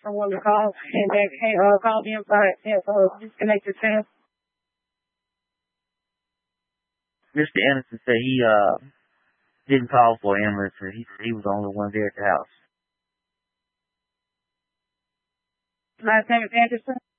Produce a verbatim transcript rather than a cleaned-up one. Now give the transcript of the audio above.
someone to call, and they can't uh, call them by and uh, disconnect the channel. Mister Anderson said he uh didn't call for an ambulance. He said he was the only one there at the house. Last name is Anderson.